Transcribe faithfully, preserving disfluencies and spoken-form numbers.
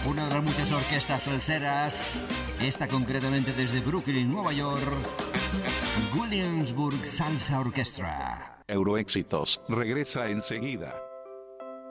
una de las muchas orquestas salseras, esta concretamente desde Brooklyn, Nueva York, Williamsburg Salsa Orchestra. Euroéxitos regresa enseguida.